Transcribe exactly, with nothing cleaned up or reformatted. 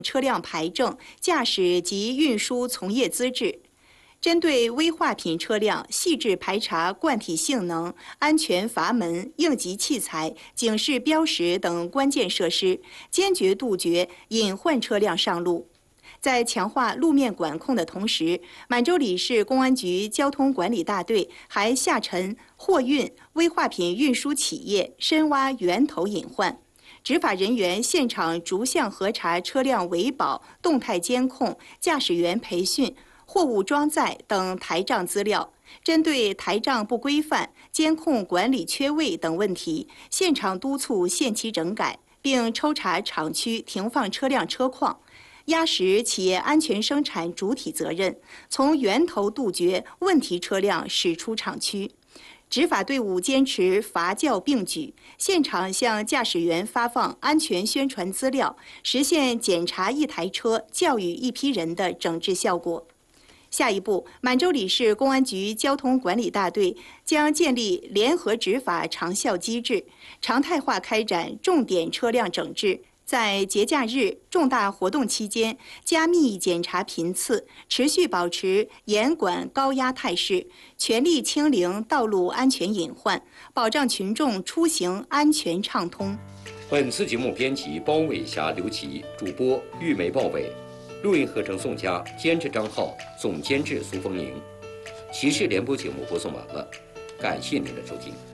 车辆牌证、驾驶及运输从业资质。针对危化品车辆，细致排查惯体性能、安全阀门、应急器材、警示标识等关键设施，坚决杜绝隐患车辆上路。在强化路面管控的同时，满洲里市公安局交通管理大队还下沉货运危化品运输企业，深挖源头隐患。执法人员现场逐项核查车辆维保、动态监控、驾驶员培训、货物装载等台账资料，针对台账不规范、监控管理缺位等问题，现场督促限期整改，并抽查厂区停放车辆车况，压实企业安全生产主体责任，从源头杜绝问题车辆驶出厂区。执法队伍坚持罚教并举，现场向驾驶员发放安全宣传资料，实现检查一台车、教育一批人的整治效果。下一步，满洲里市公安局交通管理大队将建立联合执法长效机制，常态化开展重点车辆整治。在节假日、重大活动期间，加密检查频次，持续保持严管高压态势，全力清零道路安全隐患，保障群众出行安全畅通。 本次节目编辑包伟霞、刘琦，主播玉梅、鲍伟，录音合成宋佳，监制张浩，总监制苏凤莹。骑士联播节目播送完了，感谢您的收听。